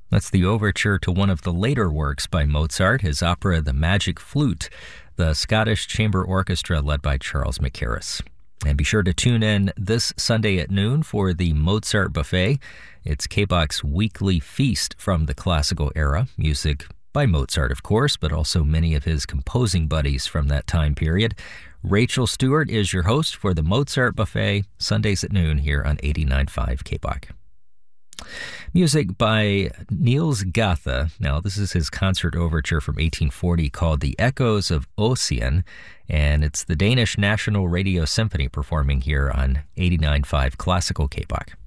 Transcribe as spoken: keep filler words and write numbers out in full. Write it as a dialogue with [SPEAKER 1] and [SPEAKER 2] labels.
[SPEAKER 1] That's the overture to one of the later works by Mozart, his opera The Magic Flute, the Scottish Chamber Orchestra led by Charles Mackerras. And be sure to tune in this Sunday at noon for the Mozart Buffet. It's K B O C's weekly feast from the classical era. Music by Mozart, of course, but also many of his composing buddies from that time period. Rachel Stewart is your host for the Mozart Buffet, Sundays at noon here on eighty-nine point five K B O C. Music by Niels Gade. Now, this is his concert overture from eighteen forty called The Echoes of Ossian, and it's the Danish National Radio Symphony performing here on eighty-nine point five Classical K B O C.